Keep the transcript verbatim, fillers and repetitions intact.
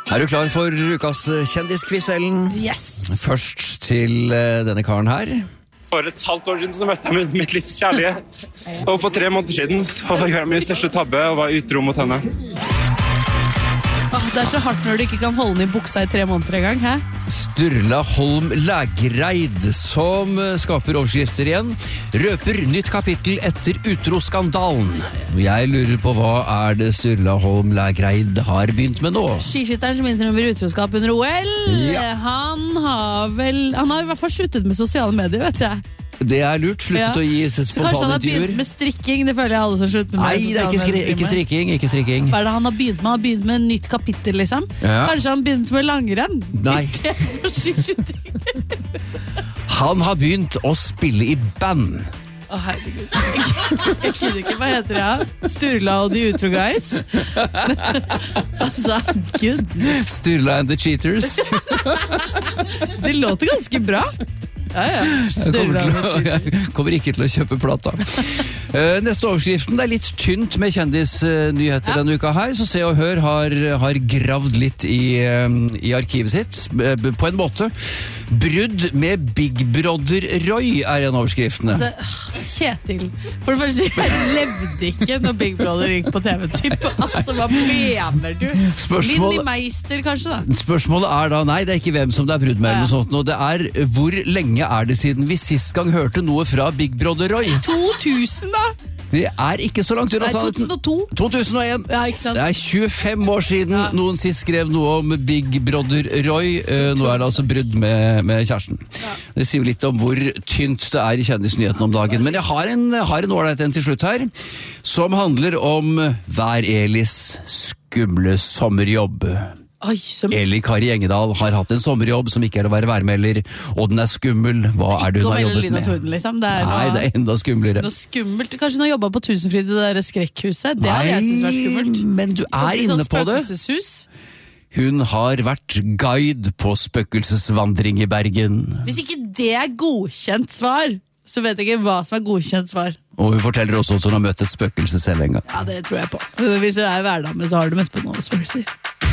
Er du klar for ukas kjendisquiz, Ellen? Yes. Først til uh, denne karen her. For et halvt år siden så møtte jeg mitt livs kjærlighet. Og for tre måneder siden så gjør jeg min største tabbe og var utro mot henne. Åh, det er så hardt når du ikke kan holde den i buksa i tre måneder en gang, hæ? Sturla Holm Lægreid, som skaper overskrifter igjen, røper nytt kapittel etter utroskandalen. Jeg lurer på hva er det Sturla Holm Lægreid har begynt med nå? Skiskytteren som innrømmer utroskap under O L, Ja. han har vel, han har i hvert fall sluttet med sosiale medier, vet jeg. Det er lurt, sluttet Ja. å gi Så kanskje han spontane har begynt intervjuer. med strikking, det føler jeg alle som slutter med Nei, det er ikke, skri sosiale ikke medier. strikking, ikke strikking. Hva er det han har begynt med? Han har begynt med en nytt kapittel, liksom. Ja. Kanskje han begynt med langrenn Nei. i stedet for skiskytting. Han har begynt å spille i band. Å, herregud. Jeg, jeg kjenner ikke, hva heter det? Ja? Sturla og de utro guys. Altså, goodness. Sturla and the Cheaters. Det låter ganske bra. Ja, ja. Jeg Sturla kommer, og de til å, Cheaters. jeg kommer ikke til å kjøpe plata. Eh, Neste overskriften, det er litt tynt med kjendisnyheter Ja. denne uka her, så Se og Hør har, har gravd litt i, eh, i arkivet sitt, eh, på en måte. Brudd med Big Brother Roy er en av overskriftene. Altså, Kjetil, for det første, jeg levde ikke når Big Brother gikk på T V-typ. Altså, hva mener du? Spørsmål- Lindy Meister, kanskje da? Spørsmålet er da, nei, det er ikke hvem som det er brudd med, eller Ja. noe sånt, og det er hvor lenge er det siden vi sist gang hørte noe fra Big Brother Roy? to tusen da? Det er ikke så langt unna Nei, to sannheten. tusen og to. to tusen og en. Ja, ikke sant? Det er tjuefem år siden Ja. noen sist skrev noe om Big Brother Roy. Eh, Nå er det altså brudd med, med kjæresten. Det sier jo litt om hvor tynt det er i kjendisnyhetene om dagen. Men jeg har en har en ålreit en til slutt her, som handler om Vær Elis skumle sommerjobb. Oi, som Eli Kari Engedal har hatt en sommerjobb som ikke er å være værmelder, og den er skummel. Hva er det hun har Ikke å melde jobbet Lyn og med? Torden, liksom. Det er Nei, noe, det er enda skumlere. noe skummelt. Kanskje hun har jobbet på Tusenfryd, det der skrekkhuset. Det hadde jeg syntes vært skummelt. men du er Litt inne sånn på det. spøkelseshus. Hun har vært guide på spøkelsesvandring i Bergen. Hvis ikke det er godkjent svar, så vet jeg ikke hva som er godkjent svar. Og hun forteller også at hun har møtt et spøkelse selv en gang. Ja, det tror jeg på. Hvis du er hverdame, så har du møtt på noen spøkelser.